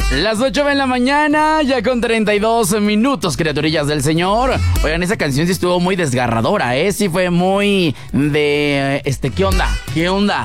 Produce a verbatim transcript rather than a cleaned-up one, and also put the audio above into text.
Las ocho de la mañana, ya con treinta y dos minutos, criaturillas del Señor. Oigan, esa canción sí estuvo muy desgarradora, ¿eh? Sí fue muy de... Este, ¿qué onda? ¿Qué onda?